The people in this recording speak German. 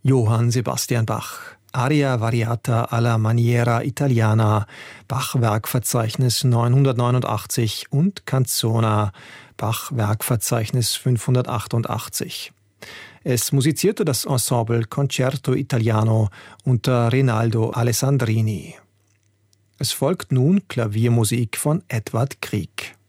Johann Sebastian Bach. Aria variata alla maniera italiana, Bach-Werkverzeichnis 989 und Canzona, Bach-Werkverzeichnis 588. Es musizierte das Ensemble Concerto Italiano unter Rinaldo Alessandrini. Es folgt nun Klaviermusik von Edvard Grieg.